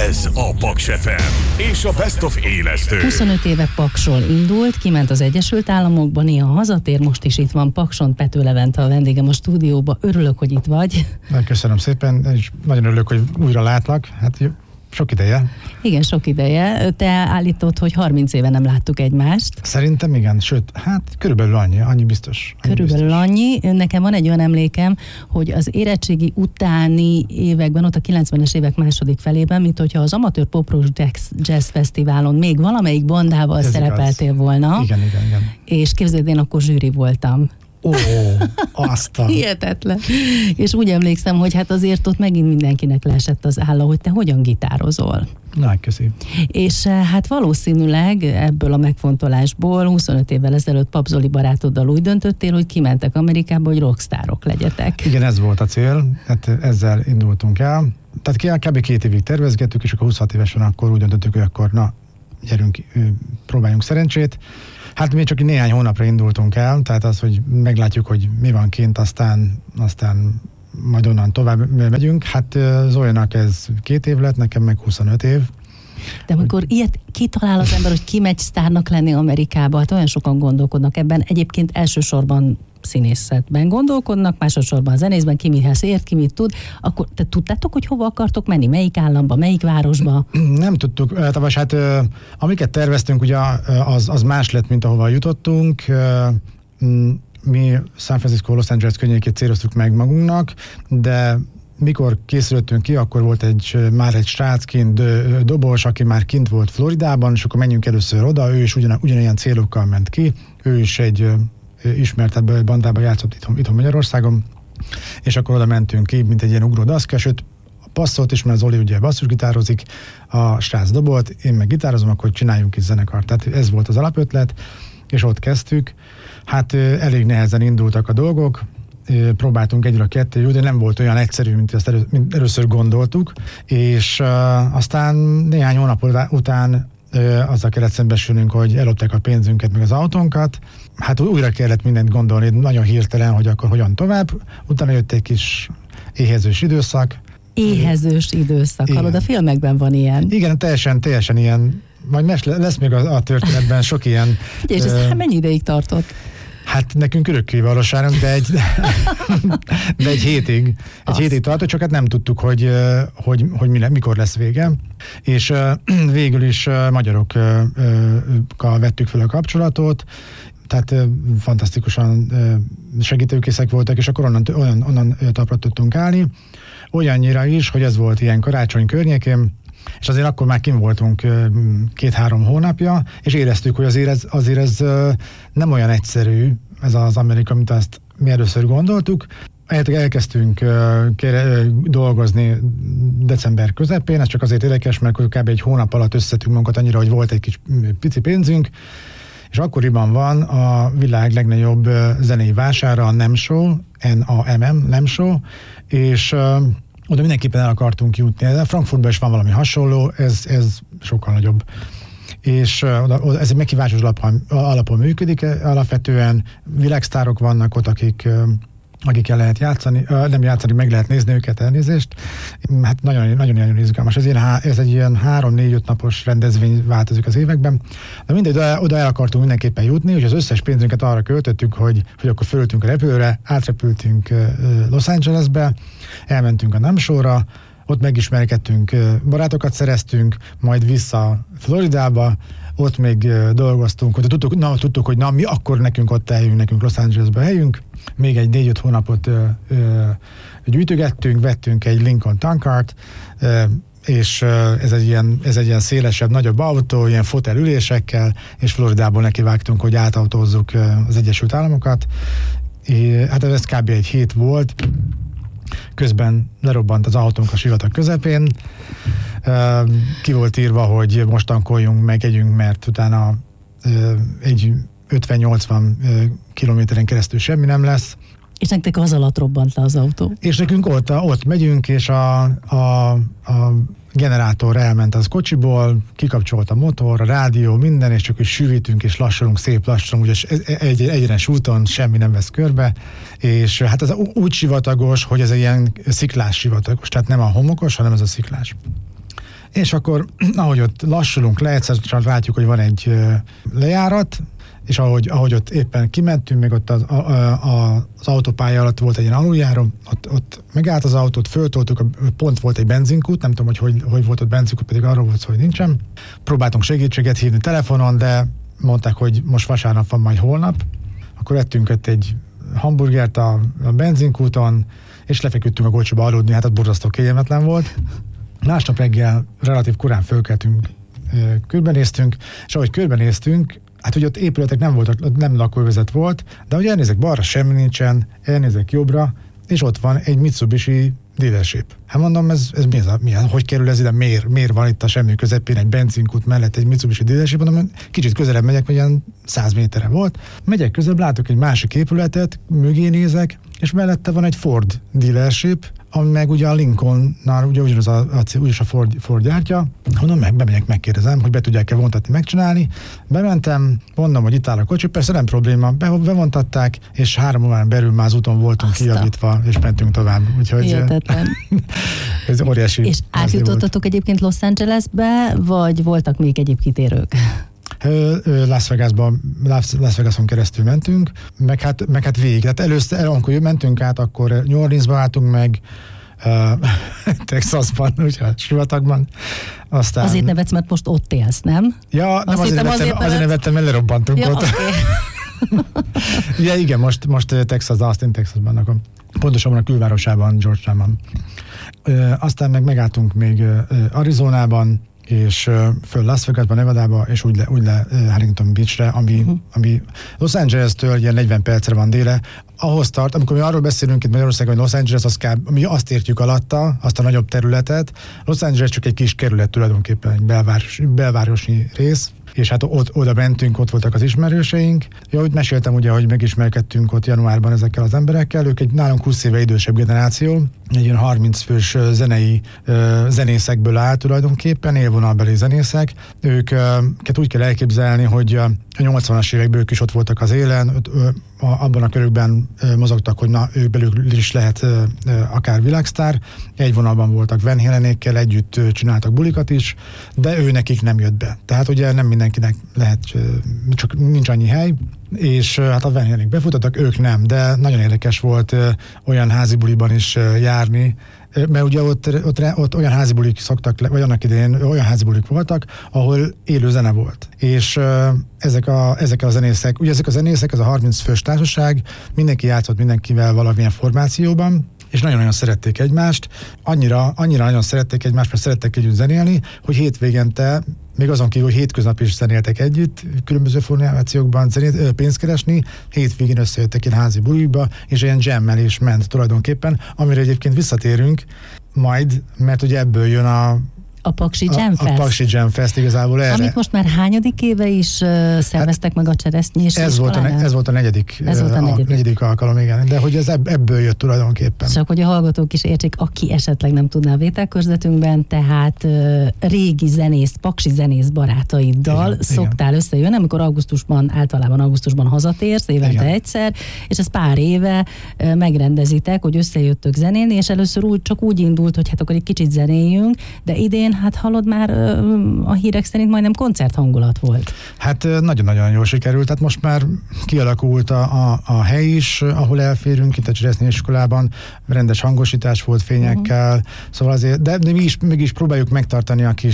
Ez a Paks FM és a Best of élesztő. 25 éve Paksról indult, kiment az Egyesült Államokba, néha hazatér, most is itt van Pakson. Pető Levente a vendégem a stúdióba. Örülök, hogy itt vagy. Köszönöm szépen, és nagyon örülök, hogy újra látlak. Hát sok ideje. Igen, sok ideje. Te állítod, hogy 30 éve nem láttuk egymást. Szerintem igen, sőt, hát körülbelül annyi biztos. Körülbelül annyi. Nekem van egy olyan emlékem, hogy az érettségi utáni években, ott a 90-es évek második felében, mint hogyha az Amatőr Popros Jazz Fesztiválon még valamelyik bandával szerepeltél volna. Igen. És képzeld, én akkor zsűri voltam. Aztán. Hihetetlen. És úgy emlékszem, hogy hát azért ott megint mindenkinek leesett az álla, hogy te hogyan gitározol. Na, köszi. És hát valószínűleg ebből a megfontolásból 25 évvel ezelőtt Pap Zoli barátoddal úgy döntöttél, hogy kimentek Amerikába, hogy rockstárok legyetek. Igen, ez volt a cél, hát ezzel indultunk el. Tehát kb. 2 évig tervezgettük, és akkor 26 évesen akkor úgy döntöttük, hogy akkor gyerünk, próbáljunk szerencsét. Hát mi csak néhány hónapra indultunk el, tehát az, hogy meglátjuk, hogy mi van kint, aztán majd onnan tovább megyünk. Hát Zolinak ez 2 év lett, nekem meg 25 év. De amikor ilyet kitalál az ember, hogy kimegy sztárnak lenni Amerikába, hát olyan sokan gondolkodnak ebben. Egyébként elsősorban színészetben gondolkodnak, másodszorban zenészben, ki mihez ért, ki mit tud. Akkor te tudtátok, hogy hova akartok menni? Melyik államba, melyik városba? Nem tudtuk. Hát amiket terveztünk, ugye az más lett, mint ahova jutottunk. Mi San Francisco, Los Angeles környékét céloztuk meg magunknak, de mikor készülöttünk ki, akkor volt már egy srác kint, dobos, aki már kint volt Floridában, és akkor menjünk először oda, ő is ugyanilyen célokkal ment ki, ő is egy ismertebb bandában játszott itthon Magyarországon, és akkor oda mentünk ki, mint egy ilyen ugródaszka, sőt, a passzolt is, mert az Oli ugye basszusgitározik, a srác dobolt, én meg gitározom, akkor csináljunk is zenekart. Tehát ez volt az alapötlet, és ott kezdtük. Hát elég nehezen indultak a dolgok, próbáltunk egyről 2, de nem volt olyan egyszerű, mint ezt először gondoltuk, és aztán néhány hónap után azzal kellett szembesülnünk, hogy ellopták a pénzünket, meg az autónkat. Hát újra kellett mindent gondolni, nagyon hirtelen, hogy akkor hogyan tovább. Utána jött egy kis éhezős időszak. Éhezős időszak, hallod, a filmekben van ilyen. Igen, teljesen ilyen. Majd lesz még a történetben sok ilyen. És ez mennyi ideig tartott? Hát nekünk örökké valóságunk, de egy hétig. Egy hétig tartott, csak hát nem tudtuk, hogy mikor lesz vége. És végül is magyarokkal vettük fel a kapcsolatot, tehát fantasztikusan segítőkészek voltak, és akkor onnan talpra tudtunk állni. Olyannyira is, hogy ez volt ilyen karácsony környékén, és azért akkor már kim voltunk 2-3 hónapja, és éreztük, hogy azért ez nem olyan egyszerű, ez az Amerika, mint azt mi először gondoltuk. Elkezdtünk dolgozni december közepén, ez csak azért érdekes, mert kb. egy hónap alatt összetünk magunkat annyira, hogy volt egy kis pici pénzünk, és akkoriban van a világ legnagyobb zenei vására, a NAMM Show, NAMM, NAMM Show, és oda mindenképpen el akartunk jutni. A Frankfurtban is van valami hasonló, ez sokkal nagyobb. És ez egy meghívásos alapon működik, alapvetően világsztárok vannak ott, akikkel lehet játszani, nem játszani, meg lehet nézni őket, elnézést. Hát nagyon izgalmas. Ez egy ilyen 3-4-5 napos rendezvény változik az években. De mindegy, oda el akartunk mindenképpen jutni, hogy az összes pénzünket arra költöttük, hogy akkor fölültünk a repülőre, átrepültünk Los Angelesbe, elmentünk a NAMM Show-ra, ott megismerkedtünk, barátokat szereztünk, majd vissza Floridába, ott még dolgoztunk, hogy tudtuk, hogy mi akkor nekünk ott eljünk, nekünk Los Angelesbe helyünk. Még egy 4-5 hónapot gyűjtögettünk, vettünk egy Lincoln Tankart, és ez egy ilyen szélesebb, nagyobb autó, ilyen fotelülésekkel, és Floridából nekivágtunk, hogy átautózzuk az Egyesült Államokat. Hát ez kb. egy hét volt. Közben lerobbant az autónk a sivatag közepén. Ki volt írva, hogy most tankoljunk, meg együnk, mert utána egy 50-80 kilométeren keresztül semmi nem lesz. És nektek az alatt robbant le az autó? És nekünk ott megyünk, és a generátor elment az kocsiból, kikapcsolt a motor, a rádió, minden, és csak is sűvítünk, és lassulunk szép lassan, ugye egy egyenes úton semmi nem vesz körbe, és hát ez úgy sivatagos, hogy ez egy ilyen sziklás sivatagos, tehát nem a homokos, hanem ez a sziklás. És akkor, ahogy ott lassulunk le, egyszer csak látjuk, hogy van egy lejárat, és ahogy ott éppen kimentünk, még ott az autópálya alatt volt egy ilyen aluljáró, ott megállt az autót, föltoltuk, pont volt egy benzinkút, nem tudom, hogy volt ott benzinkút, pedig arról volt szó, hogy nincsen. Próbáltunk segítséget hívni telefonon, de mondták, hogy most vasárnap van, majd holnap. Akkor ettünk ott egy hamburgert a benzinkúton, és lefeküdtünk a kocsiba aludni, hát az borzasztó kényelmetlen volt. Másnap reggel relatív korán fölkeltünk, körbenéztünk, és ahogy körbenéztünk, hát ugye ott épületek nem voltak, nem lakóövezet volt, de ahogy elnézek balra, semmi nincsen, elnézek jobbra, és ott van egy Mitsubishi dealership. Hát mondom, ez milyen, hogy kerül ez ide, miért van itt a semmi közepén egy benzinkút mellett egy Mitsubishi dealership, mondom, kicsit közelebb megyek, vagy ilyen 100 méterre volt. Megyek közelebb, látok egy másik épületet, mögé nézek, és mellette van egy Ford dealership, ami meg ugye a Lincolnnál ugye ugyanaz a Ford gyártja. Mondom, bemegyek, megkérdezem, hogy be tudják-e vontatni, megcsinálni. Bementem, mondom, hogy itt áll a kocsi, persze nem probléma, bevontatták, és 3 órán belül már az úton voltunk kijavítva, és mentünk tovább. Úgyhogy ez óriási. És átjutottatok egyébként Los Angelesbe, vagy voltak még egyéb kitérők? Las Vegason keresztül mentünk, meg hát végig. Tehát először, amikor mentünk át, akkor New Orleansba álltunk meg, Texasban, ugye a sivatagban. Aztán... Azért nevetsz, mert most ott élsz, nem? Ja, nem azért nevettem, mert lerobbantunk ott. Okay. Ja, igen, most Austin, Texasban, akkor pontosabban a külvárosában, Georgetownban. Aztán megálltunk még Arizonában, és föl Las Vegasba, Nevadába, és úgy le Huntington Beachre, ami Los Angeles-től ilyen 40 percre van déle. Ahhoz tart, amikor mi arról beszélünk itt Magyarországon, hogy Los Angeles, mi azt értjük alatta, azt a nagyobb területet. Los Angeles csak egy kis kerület tulajdonképpen, egy belvárosi rész, és hát oda mentünk, ott voltak az ismerőseink. Ja, úgy meséltem ugye, hogy megismerkedtünk ott januárban ezekkel az emberekkel, ők egy nálunk 20 éve idősebb generáció, egy ilyen 30 fős zenészekből áll tulajdonképpen, élvonalbeli zenészek. Őket úgy kell elképzelni, hogy a 80-as évekből ők is ott voltak az élen, abban a körükben mozogtak, hogy na, ők belül is lehet akár világsztár. Egy vonalban voltak Van Halenékkel, együtt csináltak bulikat is, de ő nekik nem jött be. Tehát ugye nem mindenkinek lehet, csak nincs annyi hely, és hát a Van Halenék befutottak, ők nem, de nagyon érdekes volt olyan házi buliban is járni, mert ugye ott olyan házi bulik szoktak, vagy annak idején olyan házi bulik voltak, ahol élő zene volt. És ezek a zenészek, ugye ezek a zenészek, ez a 30 fős társaság, mindenki játszott mindenkivel valamilyen formációban, és nagyon-nagyon szerették egymást. Annyira nagyon szerették egymást, mert szerettek együtt zenélni, hogy hétvégente, még azon kívül, hogy hétköznap is zenéltek együtt, különböző formációkban pénzt keresni, hétvégén összejöttek egy házi bulikba, és ilyen jammel is ment tulajdonképpen, amire egyébként visszatérünk majd, mert ugye ebből jön a Paksi Jam Fest. A Paksi Jam Fest igazából erre. Amit most már hányadik éve is szerveztek meg a Cseresznyés iskolánál? Ez volt a negyedik alkalom, igen. De hogy ez ebből jött tulajdonképpen. Csak hogy a hallgatók is értsék, aki esetleg nem tudná a vételkörzetünkben, tehát régi zenész, paksi zenész barátaiddal szoktál összejönni, amikor általában augusztusban hazatérsz, évente egyszer, és ez pár éve megrendezitek, hogy összejöttök zenélni, és először csak úgy indult, hogy hát akkor egy kicsit zenéljünk, de idén hát hallod már a hírek szerint majdnem koncerthangulat volt. Hát nagyon-nagyon jól sikerült, tehát most már kialakult a hely is, ahol elférünk itt a Cseresznyés iskolában, rendes hangosítás volt fényekkel, szóval azért, de mi is próbáljuk megtartani a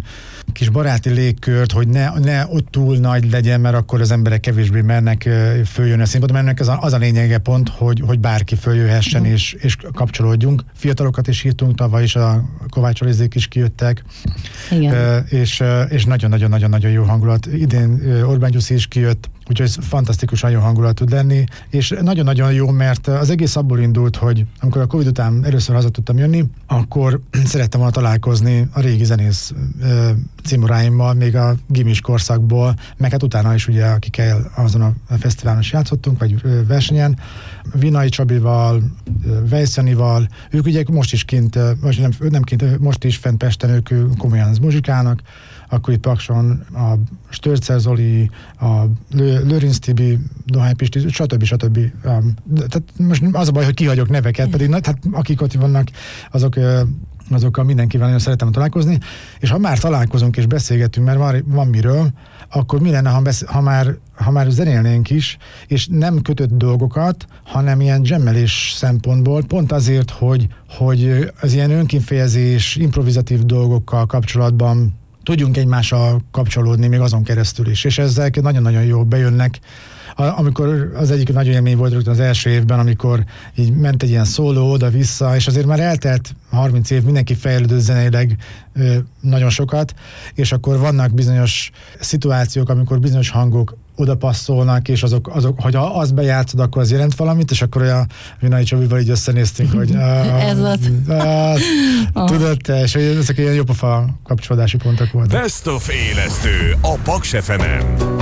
kis baráti légkört, hogy ne ott túl nagy legyen, mert akkor az emberek kevésbé mernek följönni a színpadon, mert ennek az a lényege pont, hogy bárki följöhessen és kapcsolódjunk. Fiatalokat is hívtunk, tavaly is a Kovács Olizék is kijöttek, és nagyon-nagyon jó hangulat. Idén Orbán Gyuszi is kijött, úgyhogy fantasztikusan jó hangulat tud lenni, és nagyon-nagyon jó, mert az egész abból indult, hogy amikor a Covid után először haza tudtam jönni, akkor szerettem volna találkozni a régi zenész címoráimmal, még a gimis korszakból, meg hát utána is ugye, akikkel azon a fesztiválon is játszottunk, vagy versenyen, Vinai Csabival, Weisz Janival, ők ugye most is most is fent Pesten ők komolyan muzsikálnak, akkor itt Pakson a Störcer Zoli, a Lőrinc Tibi, Dohány Pisti, stb. Tehát most az a baj, hogy kihagyok neveket, pedig hát akik ott vannak, azok azokkal mindenkivel nagyon szeretem találkozni, és ha már találkozunk és beszélgetünk, mert van miről, akkor mi lenne, ha már zenélnénk is, és nem kötött dolgokat, hanem ilyen jammelés szempontból, pont azért, hogy az ilyen önkifejezés, improvizatív dolgokkal kapcsolatban tudjunk egymással kapcsolódni még azon keresztül is, és ezek nagyon-nagyon jól bejönnek. Amikor az egyik nagy élmény volt rögtön az első évben, amikor így ment egy ilyen szóló oda-vissza, és azért már eltelt 30 év, mindenki fejlődött zeneileg nagyon sokat, és akkor vannak bizonyos szituációk, amikor bizonyos hangok oda passzolnak, és azok, hogyha azt bejátszod, akkor az jelent valamit, és akkor a Vinai Csabival így összenéztünk, hogy ez az. Tudod te, és ezek ilyen jópofa kapcsolódási pontok voltak. Best of élesztő a Paks FM-en.